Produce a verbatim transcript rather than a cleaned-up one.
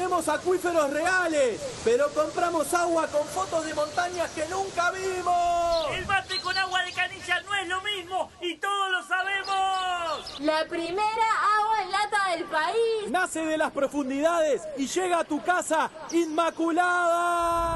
tenemos acuíferos reales, pero compramos agua con fotos de montañas que nunca vimos. El mate con agua de canilla no es lo mismo y todos lo sabemos. La primera agua en lata del país. Nace de las profundidades y llega a tu casa inmaculada.